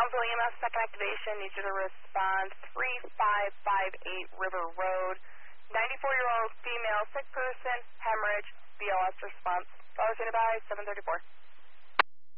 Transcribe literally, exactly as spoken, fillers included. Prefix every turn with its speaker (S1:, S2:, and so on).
S1: Brownsville E M S, second activation, need you to respond three five five eight River Road. ninety-four-year-old female, sick person, hemorrhage, B L S response. Caller standing by, seven thirty-four.